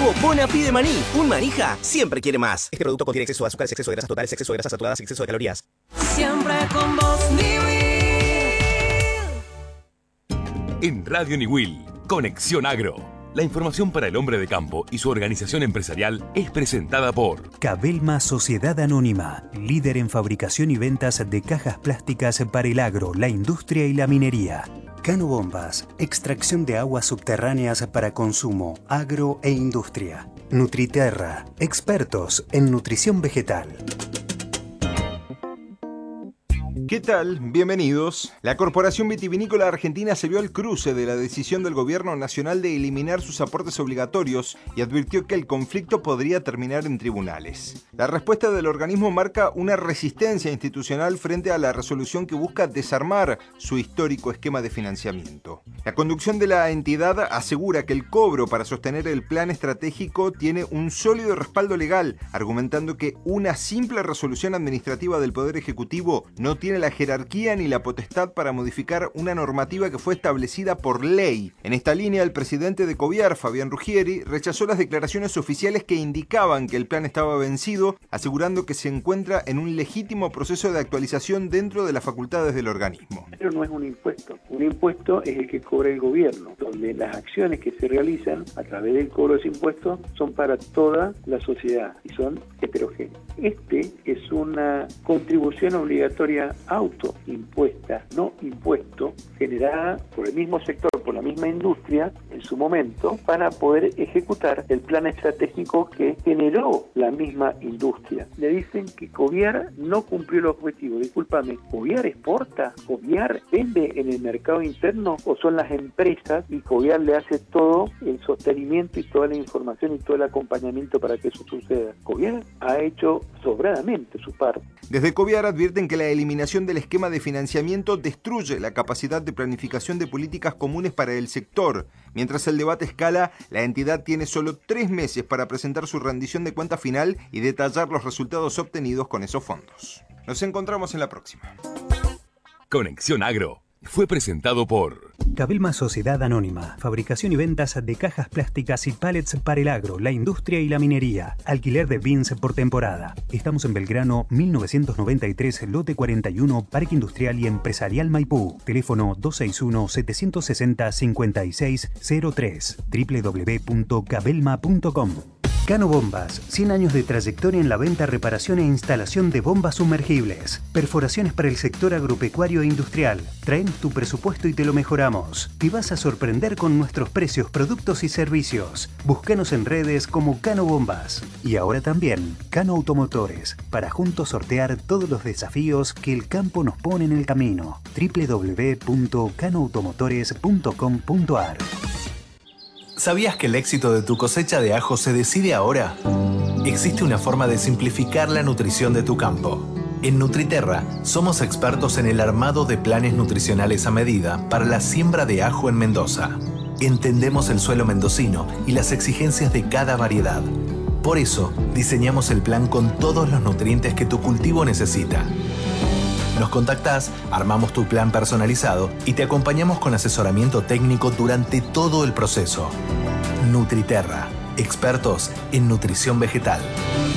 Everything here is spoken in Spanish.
Nuevo Bonafide de maní. Un manija siempre quiere más. Este producto contiene exceso de azúcares, exceso de grasas totales, exceso de grasas saturadas y exceso de calorías. Siempre con vos, Niwil. En Radio Niwil, Conexión Agro. La información para el hombre de campo y su organización empresarial es presentada por Cabelma Sociedad Anónima, líder en fabricación y ventas de cajas plásticas para el agro, la industria y la minería. Cano Bombas, extracción de aguas subterráneas para consumo, agro e industria. Nutriterra, expertos en nutrición vegetal. ¿Qué tal? Bienvenidos. La Corporación Vitivinícola Argentina se vio al cruce de la decisión del gobierno nacional de eliminar sus aportes obligatorios y advirtió que el conflicto podría terminar en tribunales. La respuesta del organismo marca una resistencia institucional frente a la resolución que busca desarmar su histórico esquema de financiamiento. La conducción de la entidad asegura que el cobro para sostener el plan estratégico tiene un sólido respaldo legal, argumentando que una simple resolución administrativa del Poder Ejecutivo no tiene la jerarquía ni la potestad para modificar una normativa que fue establecida por ley. En esta línea, el presidente de Coviar, Fabián Ruggieri, rechazó las declaraciones oficiales que indicaban que el plan estaba vencido, asegurando que se encuentra en un legítimo proceso de actualización dentro de las facultades del organismo. Pero no es un impuesto. Un impuesto es el que cobra el gobierno, donde las acciones que se realizan a través del cobro de ese impuesto son para toda la sociedad y son heterogéneas. Este es una contribución obligatoria autoimpuesta, no impuesto, generada por el mismo sector, por la misma industria en su momento, para poder ejecutar el plan estratégico que generó la misma industria. Le dicen que Coviar no cumplió el objetivo. Discúlpame, ¿Coviar exporta? ¿Coviar vende en el mercado interno? ¿O son las empresas y Coviar le hace todo el sostenimiento y toda la información y todo el acompañamiento para que eso suceda? Coviar ha hecho sobradamente su parte. Desde Coviar advierten que la eliminación del esquema de financiamiento destruye la capacidad de planificación de políticas comunes para el sector. Mientras el debate escala, la entidad tiene solo 3 meses para presentar su rendición de cuenta final y detallar los resultados obtenidos con esos fondos. Nos encontramos en la próxima. Conexión Agro fue presentado por Cabelma Sociedad Anónima, fabricación y ventas de cajas plásticas y pallets para el agro, la industria y la minería. Alquiler de bins por temporada. Estamos en Belgrano 1993, lote 41, Parque Industrial y Empresarial Maipú. Teléfono 261-760-5603. www.cabelma.com. Cano Bombas, 100 años de trayectoria en la venta, reparación e instalación de bombas sumergibles. Perforaciones para el sector agropecuario e industrial. Traemos tu presupuesto y te lo mejoramos. Te vas a sorprender con nuestros precios, productos y servicios. Búscanos en redes como Cano Bombas. Y ahora también Cano Automotores, para juntos sortear todos los desafíos que el campo nos pone en el camino. www.canoautomotores.com.ar. ¿Sabías que el éxito de tu cosecha de ajo se decide ahora? Existe una forma de simplificar la nutrición de tu campo. En Nutriterra somos expertos en el armado de planes nutricionales a medida para la siembra de ajo en Mendoza. Entendemos el suelo mendocino y las exigencias de cada variedad. Por eso, diseñamos el plan con todos los nutrientes que tu cultivo necesita. Nos contactás, armamos tu plan personalizado y te acompañamos con asesoramiento técnico durante todo el proceso. Nutriterra, expertos en nutrición vegetal.